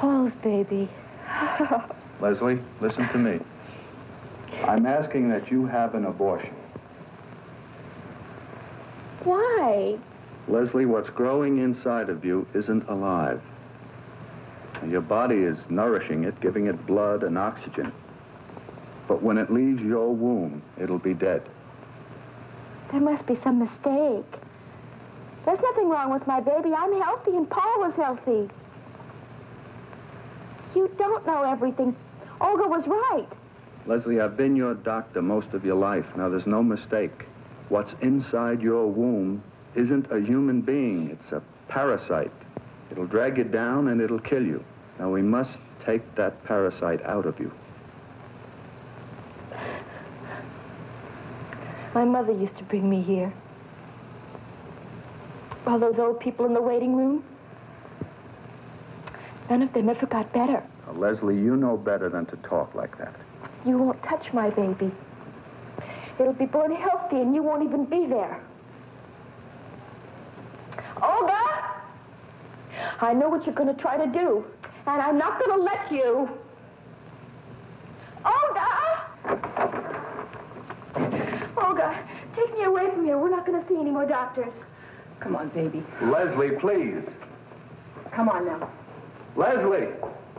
Paul's baby. Leslie, listen to me. I'm asking that you have an abortion. Why? Leslie, what's growing inside of you isn't alive. And your body is nourishing it, giving it blood and oxygen. But when it leaves your womb, it'll be dead. There must be some mistake. There's nothing wrong with my baby. I'm healthy and Paul was healthy. You don't know everything. Olga was right. Leslie, I've been your doctor most of your life. Now, there's no mistake. What's inside your womb isn't a human being. It's a parasite. It'll drag you down and it'll kill you. Now, we must take that parasite out of you. My mother used to bring me here. All those old people in the waiting room. None of them ever got better. Now, Leslie, you know better than to talk like that. You won't touch my baby. It'll be born healthy and you won't even be there. Olga! I know what you're going to try to do, and I'm not going to let you. Olga! Olga, take me away from here. We're not going to see any more doctors. Come on, baby. Leslie, please. Come on now. Leslie!